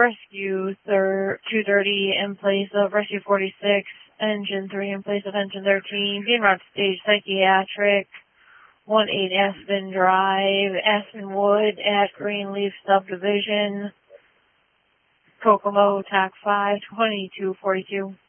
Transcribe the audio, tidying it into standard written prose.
Rescue 230 in place of Rescue 46, Engine 3 in place of Engine 13, being route to stage psychiatric, 18 Aspen Drive, Aspenwood at Greenleaf Subdivision, Kokomo, TAC 5, 2242.